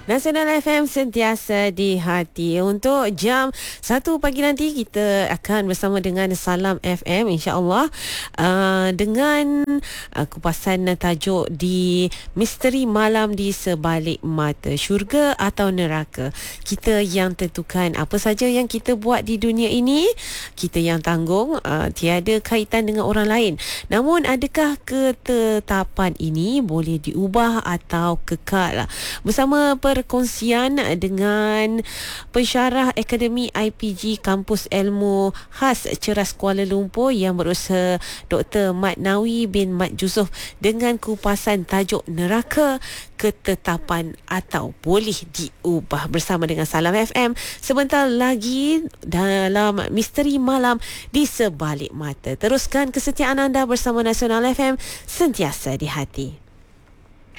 Nasional FM sentiasa di hati. Untuk jam 1 pagi nanti kita akan bersama dengan Salam FM, insya-Allah, dengan kupasan tajuk di Misteri Malam di Sebalik Mata, syurga atau neraka. Kita yang tentukan apa saja yang kita buat di dunia ini, kita yang tanggung, tiada kaitan dengan orang lain. Namun adakah ketetapan ini boleh diubah atau kekal? Bersama perkongsian dengan pensyarah Akademi IPG Kampus Ilmu Khas Ceras Kuala Lumpur yang berusaha Dr. Mat Nawi bin Mat Yusof dengan kupasan tajuk neraka, ketetapan atau boleh diubah, bersama dengan Salam FM sebentar lagi dalam Misteri Malam di Sebalik Mata. Teruskan kesetiaan anda bersama Nasional FM, sentiasa di hati.